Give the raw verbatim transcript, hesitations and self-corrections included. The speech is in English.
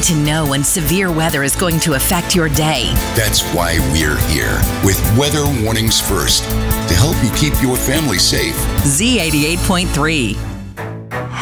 to know when severe weather is going to affect your day. That's why we're here with Weather Warnings First to help you keep your family safe. Z eighty-eight point three.